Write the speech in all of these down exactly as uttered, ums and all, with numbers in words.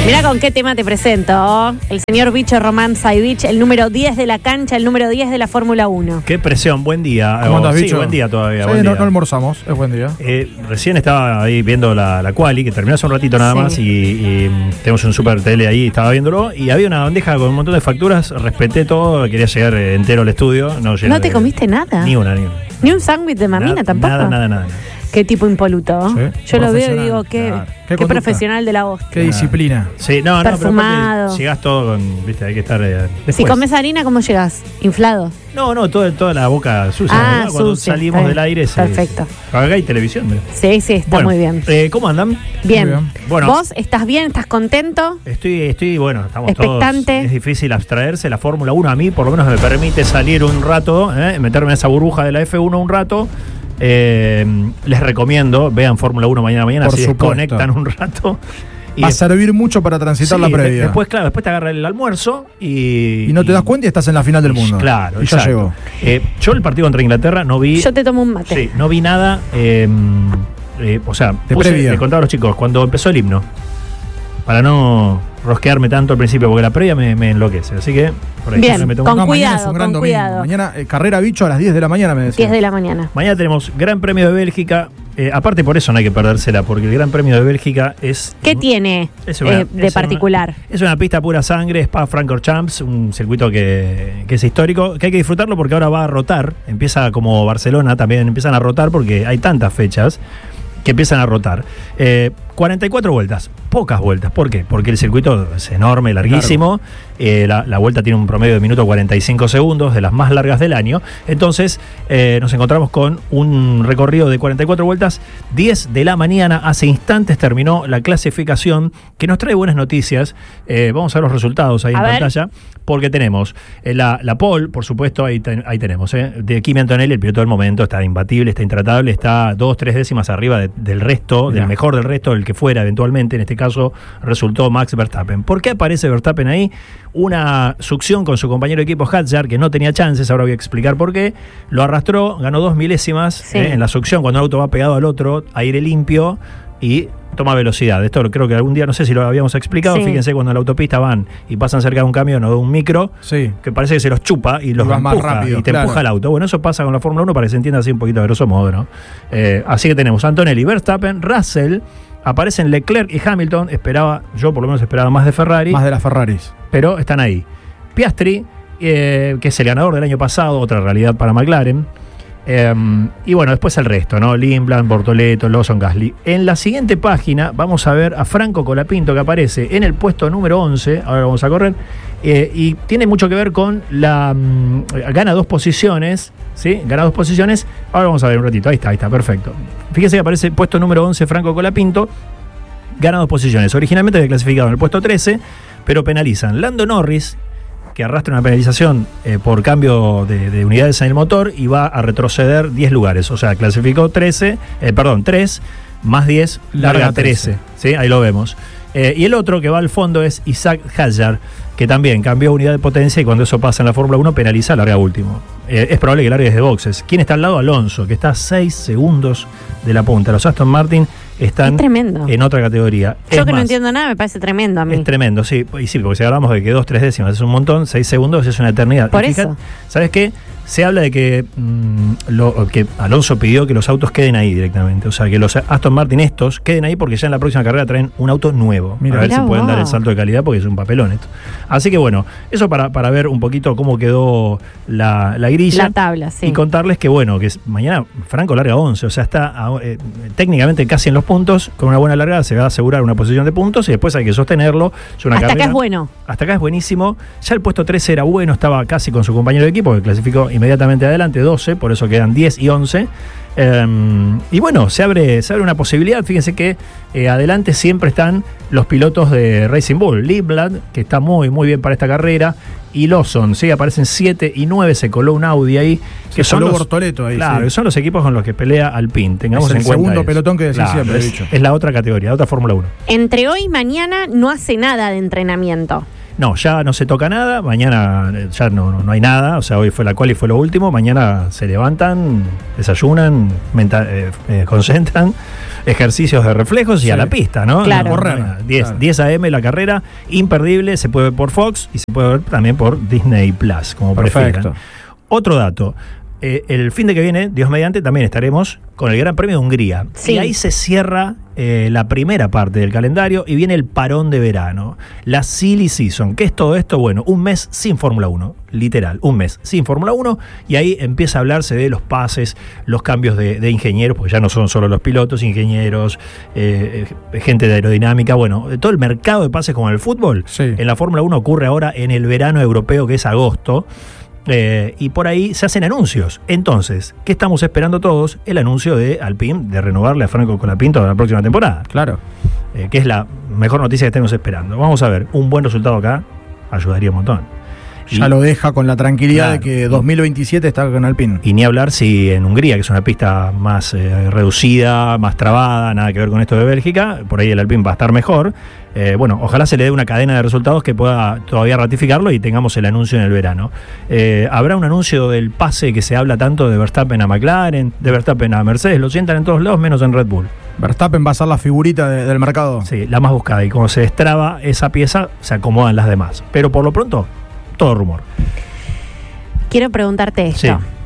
Mira con qué tema te presento. El señor Bicho Román Saidich, el número diez de la cancha, el número diez de la Fórmula uno. Qué presión, buen día. ¿Cómo andas, sí, Bicho? Buen día todavía. Sí, buen no, día. no almorzamos, es buen día. Eh, recién estaba ahí viendo la, la quali, que terminó hace un ratito nada Sí. más, y, y tenemos un super tele ahí, estaba viéndolo, y había una bandeja con un montón de facturas, respeté todo, quería llegar eh, entero al estudio. No, lleno ¿No te de- comiste nada? Ni una, ni una. ¿Ni un sándwich de mamina Nada, tampoco? Nada, nada, nada. Qué tipo impoluto. Sí, Yo lo veo y profesional, digo, qué, claro. qué, Qué conducta. profesional de la voz. Qué disciplina. Sí, no, no, Perfumado. pero aparte llegás todo con, viste, hay que estar eh, Si después. comes harina, ¿cómo llegas? ¿Inflado? No, no, todo, toda la boca sucia. Ah, ¿no? Cuando sucia, salimos está del bien. aire. se- Perfecto. se- Acá hay televisión. mira. Sí, sí, está Bueno, muy bien. eh, ¿Cómo andan? Bien. muy bien. Bueno. ¿Vos estás bien? ¿Estás contento? Estoy, estoy, bueno, estamos Expectante. todos. Es difícil abstraerse. La Fórmula uno a mí por lo menos me permite salir un rato, ¿eh? meterme en esa burbuja de la F uno un rato. Eh, les recomiendo, vean Fórmula uno mañana mañana, Por así supuesto. desconectan un rato. Y Va a des- servir mucho para transitar sí, la de- previa. Después, claro, después te agarra el almuerzo y. y no te y- das cuenta y estás en la final del mundo. Claro, y ya exacto. llegó. Eh, yo el partido contra Inglaterra no vi. Yo te tomo un mate. Sí, no vi nada. eh, eh, o sea, De puse, previa. le contaba a los chicos cuando empezó el himno. Para no rosquearme tanto al principio, porque la previa me, me enloquece. Así que por ahí Bien, siempre me tomo- con No, mañana cuidado, es un gran con domingo. cuidado. Mañana eh, carrera bicho a las diez de la mañana, me decía. diez de la mañana. Mañana tenemos Gran Premio de Bélgica. Eh, aparte, por eso no hay que perdérsela, porque el Gran Premio de Bélgica es. ¿Qué tiene es una- eh, de es una- particular? Es una pista pura sangre, Spa-Francorchamps, un circuito que, que es histórico, que hay que disfrutarlo porque ahora va a rotar. Empieza como Barcelona, también empiezan a rotar porque hay tantas fechas que empiezan a rotar. Eh, cuarenta y cuatro vueltas, pocas vueltas. ¿Por qué? Porque el circuito es enorme, larguísimo. Eh, la, la vuelta tiene un promedio de minuto cuarenta y cinco segundos, de las más largas del año. Entonces, eh, nos encontramos con un recorrido de cuarenta y cuatro vueltas. diez de la mañana, hace instantes terminó la clasificación, que nos trae buenas noticias. Eh, vamos a ver los resultados ahí A en ver. pantalla, porque tenemos eh, la, la pole, por supuesto, ahí, ten- ahí tenemos, eh, de Kimi Antonelli, el piloto del momento, está imbatible, está intratable, está dos, tres décimas arriba de- del resto, Mirá. del mejor del resto, el que fuera eventualmente. En este caso resultó Max Verstappen. ¿Por qué aparece Verstappen ahí? Una succión con su compañero de equipo Hadjar, que no tenía chances, ahora voy a explicar por qué. Lo arrastró, ganó dos milésimas Sí. eh, en la succión, cuando el auto va pegado al otro, aire limpio, y toma velocidad. Esto lo- creo que algún día, no sé si lo habíamos explicado, Sí. fíjense cuando en la autopista van y pasan cerca de un camión o de un micro, Sí. que parece que se los chupa y los Y va más empuja, rápido, y te claro. empuja el auto. Bueno, eso pasa con la Fórmula uno para que se entienda así un poquito a grosso modo, ¿no? Eh, así que tenemos Antonelli, Verstappen, Russell, aparecen Leclerc y Hamilton. Esperaba, yo por lo menos esperaba más de Ferrari, Más de las Ferraris. pero están ahí. Piastri, eh, que es el ganador del año pasado, otra realidad para McLaren. Eh, y bueno, después el resto, ¿no? Limbland, Bortoleto, Lawson, Gasly. En la siguiente página vamos a ver a Franco Colapinto, que aparece en el puesto número once. Ahora vamos a correr. Eh, y tiene mucho que ver con la. mm, gana dos posiciones, ¿sí? Gana dos posiciones. Ahora vamos a ver un ratito. Ahí está, ahí está, perfecto. Fíjese que aparece puesto número once, Franco Colapinto. Gana dos posiciones. Originalmente había clasificado en el puesto trece, pero penalizan Lando Norris, que arrastra una penalización eh, por cambio de, de unidades en el motor, y va a retroceder diez lugares. O sea, clasificó trece, eh, perdón, tres más diez, larga, Larga trece. trece. ¿Sí? Ahí lo vemos. Eh, y el otro que va al fondo es Isaac Hadjar, que también cambió unidad de potencia, y cuando eso pasa en la Fórmula uno penaliza, larga último. Eh, es probable que largue desde boxes. ¿Quién está al lado? Alonso, que está a seis segundos de la punta. Los Aston Martin están Es tremendo. en otra categoría. Yo Es que no más, entiendo nada, me parece tremendo a mí. es tremendo, sí. Y sí, porque si hablamos de que dos, tres décimas es un montón, seis segundos es una eternidad. Por Y fíjate, eso. ¿sabes qué? Se habla de que, mm, lo, que Alonso pidió que los autos queden ahí directamente. O sea, que los Aston Martin estos queden ahí porque ya en la próxima carrera traen un auto nuevo. Mira. a ver Mirá si pueden vos. dar el salto de calidad, porque es un papelón esto. Así que bueno, eso para, para ver un poquito cómo quedó la, la grilla. La tabla, sí. Y contarles que, bueno, que es- mañana Franco larga once, o sea, está a- eh, técnicamente casi en los puntos. Con una buena largada se va a asegurar una posición de puntos y después hay que sostenerlo. Es una Hasta acá carrera- es bueno. Hasta acá es buenísimo. Ya el puesto trece era bueno, estaba casi con su compañero de equipo, que clasificó inmediatamente adelante, doce, por eso quedan diez y once. Eh, y bueno, se abre, se abre una posibilidad. Fíjense que eh, adelante siempre están los pilotos de Racing Bull. Limbland, que está muy, muy bien para esta carrera, y Lawson, ¿sí? Aparecen siete y nueve, se coló un Audi ahí. Que Se coló los, Bortoleto ahí, Claro, sí. que son los equipos con los que pelea Alpine. Tengamos Es el en cuenta segundo eso. pelotón que decís Claro, siempre, es, bicho. es la otra categoría, la otra Fórmula uno. Entre hoy y mañana no hace nada de entrenamiento. No, ya no se toca nada, mañana ya no, no, no hay nada, o sea, hoy fue la cual y fue lo último, mañana se levantan, desayunan, menta, eh, eh, concentran, ejercicios de reflejos y Sí. a la pista, ¿no? Claro. No, Correr, no, diez, claro. diez a eme la carrera, imperdible, se puede ver por Fox y se puede ver también por Disney Plus, como Perfecto. prefieran. Otro dato. Eh, el fin de que viene, Dios mediante, también estaremos con el Gran Premio de Hungría. Sí. Y ahí se cierra eh, la primera parte del calendario y viene el parón de verano. La Silly Season. ¿Qué es todo esto? Bueno, un mes sin Fórmula uno. Literal, un mes sin Fórmula uno. Y ahí empieza a hablarse de los pases, los cambios de, de ingenieros, porque ya no son solo los pilotos, ingenieros, eh, eh, gente de aerodinámica. Bueno, todo el mercado de pases como en el fútbol. Sí. En la Fórmula uno ocurre ahora en el verano europeo, que es agosto. Eh, y por ahí se hacen anuncios. Entonces, ¿qué estamos esperando todos? El anuncio de Alpine de renovarle a Franco Colapinto para la próxima temporada, Claro. eh, que es la mejor noticia que estamos esperando. Vamos a ver, un buen resultado acá ayudaría un montón. Ya Y- lo deja con la tranquilidad Claro. de que dos mil veintisiete está con Alpine. Y ni hablar si en Hungría, que es una pista más eh, reducida, más trabada, nada que ver con esto de Bélgica, por ahí el Alpine va a estar mejor. Eh, bueno, ojalá se le dé una cadena de resultados que pueda todavía ratificarlo y tengamos el anuncio en el verano. Eh, habrá un anuncio del pase que se habla tanto de Verstappen a McLaren, de Verstappen a Mercedes, lo sientan en todos lados menos en Red Bull. Verstappen va a ser la figurita de- del mercado. Sí, la más buscada. Y cuando se destraba esa pieza, se acomodan las demás. Pero por lo pronto, todo rumor. Quiero preguntarte esto. Sí.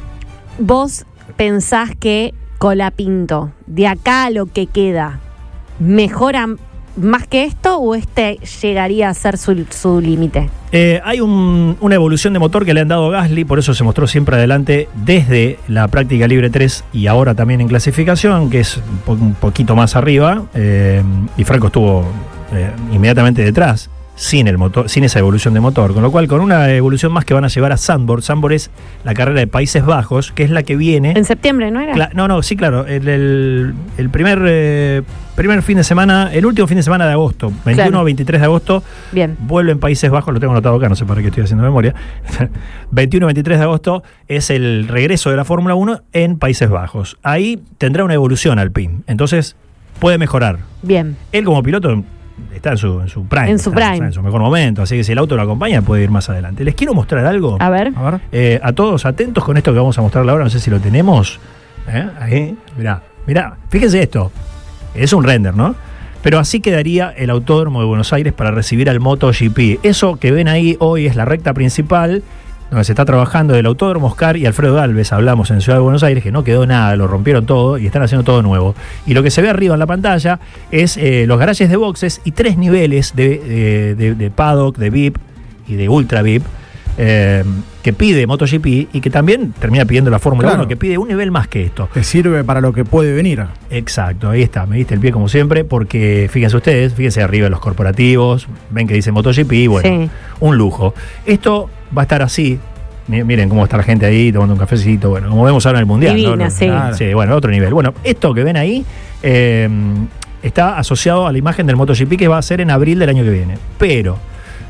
¿Vos pensás que Colapinto, de acá a lo que queda, mejora más que esto o este llegaría a ser su, su límite? Eh, hay un- una evolución de motor que le han dado a Gasly, por eso se mostró siempre adelante desde la práctica libre tres y ahora también en clasificación, que es un, po- un poquito más arriba, eh, y Franco estuvo eh, inmediatamente detrás, sin el motor, sin esa evolución de motor, con lo cual con una evolución más que van a llevar a Zandvoort. Zandvoort es la carrera de Países Bajos, que es la que viene. En septiembre, ¿no era? Cla- no, no, sí, claro. El, el- el primer, eh, primer fin de semana, el último fin de semana de agosto, veintiuno Claro. o veintitrés de agosto, Bien. vuelve en Países Bajos, lo tengo anotado acá, no sé para qué estoy haciendo memoria. veintiuno o veintitrés de agosto es el regreso de la Fórmula uno en Países Bajos. Ahí tendrá una evolución Alpine, entonces puede mejorar. Bien. Él como piloto está en su, en su prime, En su está- prime. está en su mejor momento, así que si el auto lo acompaña puede ir más adelante. Les quiero mostrar algo. A ver. A ver. Eh, a todos atentos con esto que vamos a mostrarle ahora, no sé si lo tenemos. ¿Eh? Ahí, mirá, mirá, fíjense esto. Es un render, ¿no? Pero así quedaría el Autódromo de Buenos Aires para recibir al MotoGP. Eso que ven ahí hoy es la recta principal, donde se está trabajando del Autódromo Oscar y Alfredo Gálvez, hablamos en Ciudad de Buenos Aires, que no quedó nada, lo rompieron todo y están haciendo todo nuevo. Y lo que se ve arriba en la pantalla es eh, los garajes de boxes y tres niveles de, de, de- de paddock, de V I P y de Ultra V I P, eh, que pide MotoGP y que también termina pidiendo la Fórmula Claro. uno, que pide un nivel más que esto. Te sirve para lo que puede venir. Exacto, ahí está, me diste el pie como siempre, porque fíjense ustedes, fíjense arriba los corporativos, ven que dice MotoGP, bueno, Sí. un lujo. Esto va a estar así, mi- miren cómo está la gente ahí tomando un cafecito, bueno, como vemos ahora en el Mundial. Divina, ¿no? sí. Claro. Sí, bueno, otro nivel. Bueno, esto que ven ahí eh, está asociado a la imagen del MotoGP que va a ser en abril del año que viene, pero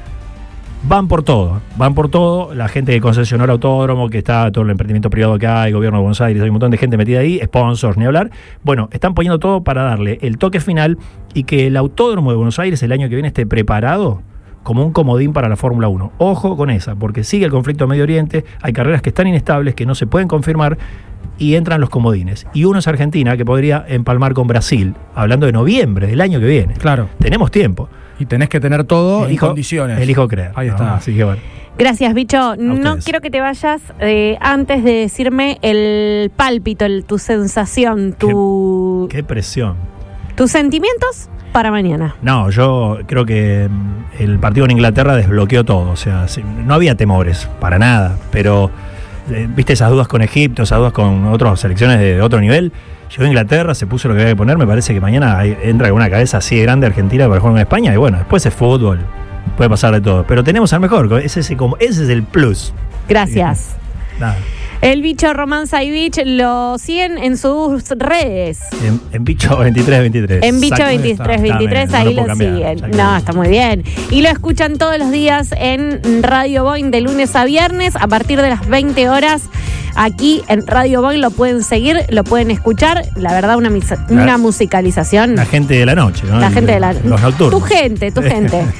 van por todo, van por todo, la gente que concesionó el autódromo, que está todo el emprendimiento privado que hay, gobierno de Buenos Aires, hay un montón de gente metida ahí, sponsors, ni hablar. Bueno, están poniendo todo para darle el toque final y que el autódromo de Buenos Aires el año que viene esté preparado como un comodín para la Fórmula uno. Ojo con esa, porque sigue el conflicto en Medio Oriente, hay carreras que están inestables, que no se pueden confirmar, y entran los comodines. Y uno es Argentina, que podría empalmar con Brasil, hablando de noviembre del año que viene. Claro. Tenemos tiempo. Y tenés que tener todo Elijo- en condiciones. Elijo creer. Ahí ¿no? está. Así que bueno. Gracias, bicho. No ustedes. quiero que te vayas eh, antes de decirme el pálpito, el- tu sensación, tu, Qué presión. tus sentimientos para mañana. No, yo creo que mm, el partido en Inglaterra desbloqueó todo. O sea, sí, no había temores, para nada. Pero, eh, viste esas dudas con Egipto, esas dudas con otras selecciones de otro nivel. Llegó a Inglaterra, se puso lo que había que poner. Me parece que mañana hay- entra con una cabeza así de grande Argentina para jugar con España. Y bueno, después es fútbol. Puede pasar de todo. Pero tenemos al mejor. Ese, ese, como, ese es el plus. Gracias. Nada. El bicho Román Saivich lo siguen en sus redes. En, en Bicho veintitrés veintitrés. En Bicho Exacto. veintitrés veintitrés, Está ahí bien, no lo lo puedo cambiar, siguen. ya No, que- está muy bien. Y lo escuchan todos los días en Radio Boing de lunes a viernes a partir de las veinte horas. Aquí en Radio Boing lo pueden seguir, lo pueden escuchar. La verdad, una, misa- una musicalización. La gente de la noche, ¿no? La gente de la... Los nocturnos. Tu gente, tu gente.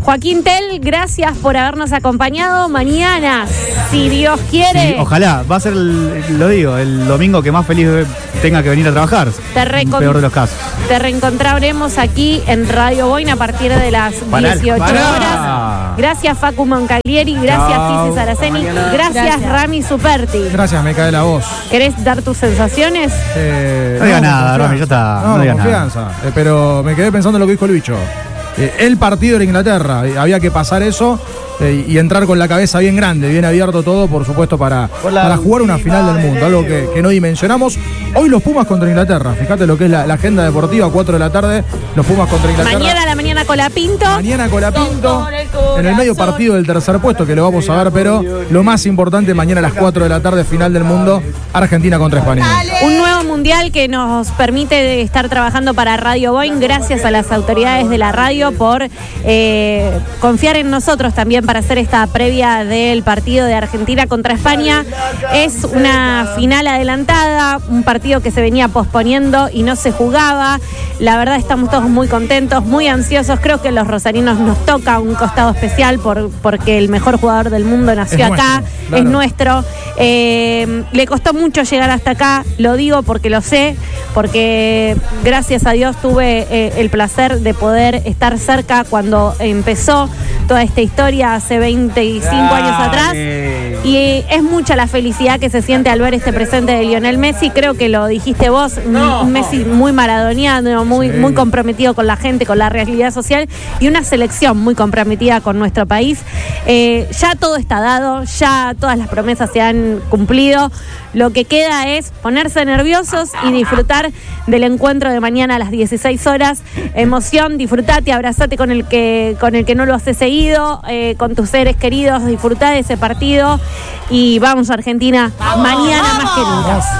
Joaquín Tell, gracias por habernos acompañado. Mañana, si Dios quiere. Sí, ojalá, va a ser, el, lo digo, el domingo que más feliz tenga que venir a trabajar. Te recon- peor de los casos. Te reencontraremos aquí en Radio Boina a partir de las Pará, dieciocho pará. horas. Gracias Facu Moncaglieri, gracias Chao. Fisi Saraceni, gracias, Gracias. Rami Superti. Gracias, me cae la voz. ¿Querés dar tus sensaciones? Eh, No diga con nada, confianza. Rami, ya está, No, no con diga confianza. Eh, pero me quedé pensando en lo que dijo el bicho. Eh, el partido de Inglaterra, eh, había que pasar eso eh, y entrar con la cabeza bien grande, bien abierto todo, por supuesto, para, para jugar una final del mundo, algo que, que no dimensionamos. Hoy los Pumas contra Inglaterra, fíjate lo que es la, la agenda deportiva, cuatro de la tarde, los Pumas contra Inglaterra. Mañana a la mañana con la Pinto. Mañana Colapinto, en el medio partido del tercer puesto, que lo vamos a ver, pero lo más importante, mañana a las cuatro de la tarde, final del mundo, Argentina contra España. Un nuevo mundial que nos permite estar trabajando para Radio Boeing. Gracias a las autoridades de la radio por eh, confiar en nosotros también para hacer esta previa del partido de Argentina contra España. Es una final adelantada, un partido que se venía posponiendo y no se jugaba. La verdad estamos todos muy contentos, muy ansiosos. Creo que los rosarinos nos toca un costado especial por, porque el mejor jugador del mundo nació Es acá, nuestro, claro. es nuestro. Eh, le costó mucho llegar hasta acá, lo digo porque lo sé, porque gracias a Dios tuve eh, el placer de poder estar cerca cuando empezó toda esta historia hace veinticinco años atrás. Y es mucha la felicidad que se siente al ver este presente de Lionel Messi. Creo que lo dijiste vos, un- un Messi muy maradoniano, muy, Sí. muy comprometido con la gente, con la realidad social y una selección muy comprometida con nuestro país. Eh, ya todo está dado, ya todas las promesas se han cumplido. Lo que queda es ponerse nerviosos y disfrutar del encuentro de mañana a las dieciséis horas. Emoción, disfrutate, abrazate con el que, con el que no lo hace seguido, eh, con tus seres queridos, disfrutá de ese partido y vamos a Argentina mañana más que nunca.